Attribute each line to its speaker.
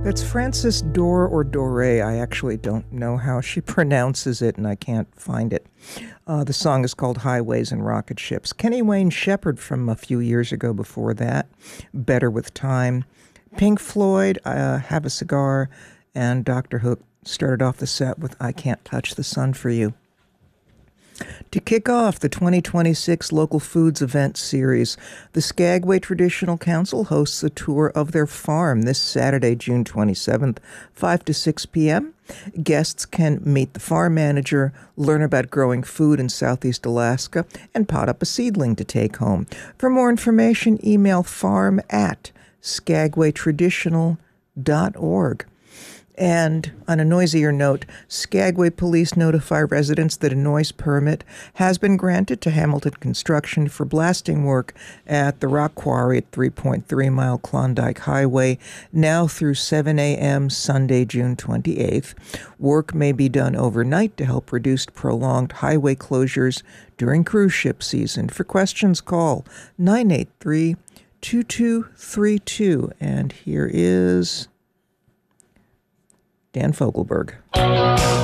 Speaker 1: That's Frances Dorr or Doré. I actually don't know how she pronounces it, and I can't find it. The song is called Highways and Rocket Ships. Kenny Wayne Shepherd from a few years ago before that, Better with Time. Pink Floyd, Have a Cigar, and Dr. Hook started off the set with I Can't Touch the Sun for You. To kick off the 2026 Local Foods Event Series, the Skagway Traditional Council hosts a tour of their farm this Saturday, June 27th, 5 to 6 p.m. Guests can meet the farm manager, learn about growing food in Southeast Alaska, and pot up a seedling to take home. For more information, email farm@skagwaytraditional.org. And on a noisier note, Skagway police notify residents that a noise permit has been granted to Hamilton Construction for blasting work at the rock quarry at 3.3 Mile Klondike Highway now through 7 a.m. Sunday, June 28th. Work may be done overnight to help reduce prolonged highway closures during cruise ship season. For questions, call 983-2232. And here is Dan Fogelberg.